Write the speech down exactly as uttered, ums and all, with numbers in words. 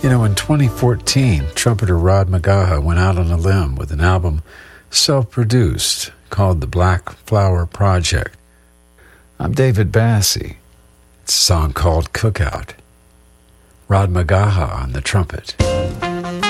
You know, in twenty fourteen, trumpeter Rod McGaha went out on a limb with an album self-produced called The Black Flower Project. I'm David Bassey. It's a song called Cookout. Rod McGaha on the trumpet.